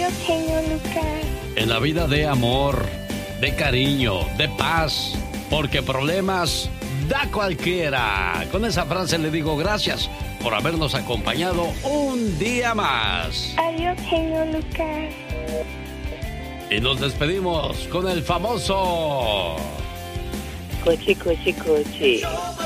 Adiós, genio Lucas. En la vida de amor, de cariño, de paz, porque problemas da cualquiera. Con esa frase le digo gracias por habernos acompañado un día más. Adiós, genio Lucas. Y nos despedimos con el famoso... Cochi, cochi, cochi.